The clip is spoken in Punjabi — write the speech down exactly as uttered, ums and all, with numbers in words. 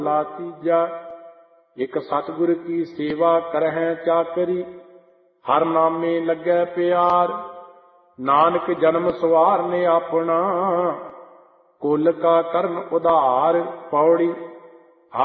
ਲਾ ਤੀਜਾ। ਇਕ ਸਤਿਗੁਰ ਕੀ ਸੇਵਾ ਕਰਹਿ ਚਾਕਰੀ, ਹਰ ਨਾਮੇ ਲੱਗੈ ਪਿਆਰ। ਨਾਨਕ ਜਨਮ ਸਵਾਰਨੇ ਆਪਣਾ, ਕੁਲ ਕਾ ਕਰਨ ਉਧਾਰ। ਪੌੜੀ